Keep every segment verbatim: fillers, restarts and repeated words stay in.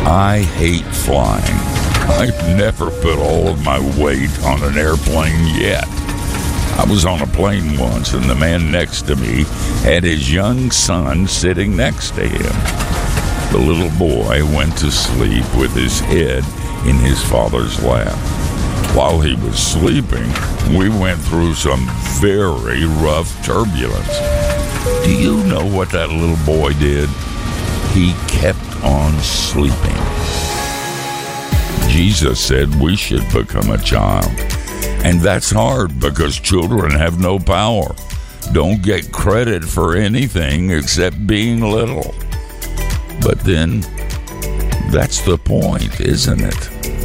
I hate flying. I've never put all of my weight on an airplane yet. I was on a plane once, and the man next to me had his young son sitting next to him. The little boy went to sleep with his head in his father's lap. While he was sleeping, we went through some very rough turbulence. Do you know what that little boy did? He kept on sleeping. Jesus said we should become a child. And that's hard because children have no power. Don't get credit for anything except being little. But then, that's the point, isn't it?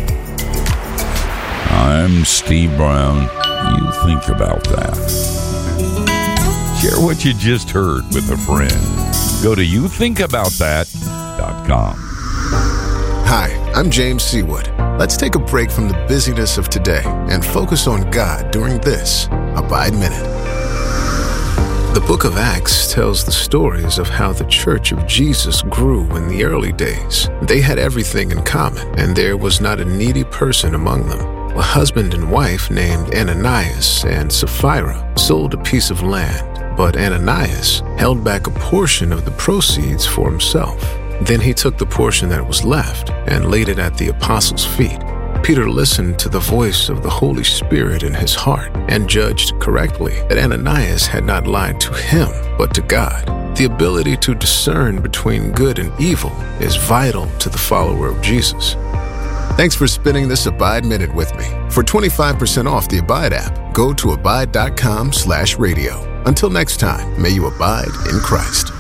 I'm Steve Brown. You think about that. Share what you just heard with a friend. Go to you think about that dot com. Hi, I'm James Seawood. Let's take a break from the busyness of today and focus on God during this Abide Minute. The book of Acts tells the stories of how the Church of Jesus grew in the early days. They had everything in common, and there was not a needy person among them. A husband and wife named Ananias and Sapphira sold a piece of land, but Ananias held back a portion of the proceeds for himself. Then he took the portion that was left and laid it at the apostles' feet. Peter listened to the voice of the Holy Spirit in his heart and judged correctly that Ananias had not lied to him, but to God. The ability to discern between good and evil is vital to the follower of Jesus. Thanks for spending this Abide Minute with me. For twenty-five percent off the Abide app, go to abide dot com slash radio. Until next time, may you abide in Christ.